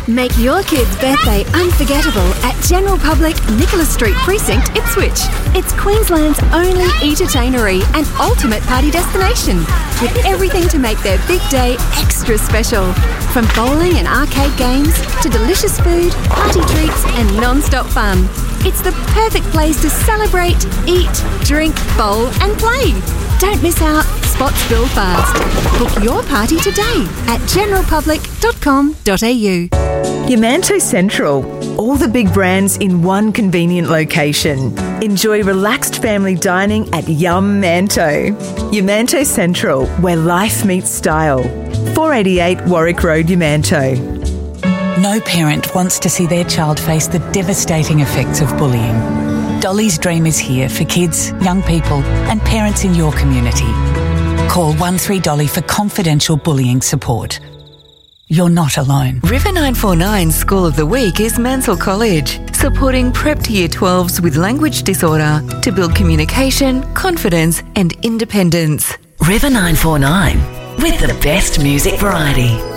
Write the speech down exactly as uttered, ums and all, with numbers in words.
Make your kid's birthday unforgettable at General Public, Nicholas Street Precinct, Ipswich. It's Queensland's only entertainery and ultimate party destination, with everything to make their big day extra special. From bowling and arcade games to delicious food, party treats and non-stop fun. It's the perfect place to celebrate, eat, drink, bowl and play. Don't miss out. Spots fill fast. Book your party today at general public dot com dot a u. Yamanto Central. All the big brands in one convenient location. Enjoy relaxed family dining at Yum Manto. Yamanto Central, where life meets style. four eighty-eight Warwick Road, Yamanto. No parent wants to see their child face the devastating effects of bullying. Dolly's Dream is here for kids, young people and parents in your community. Call one three Dolly for confidential bullying support. You're not alone. River nine four nine School of the Week is Mansell College, supporting prep to year twelves with language disorder to build communication, confidence and independence. River nine four nine, with the best music variety.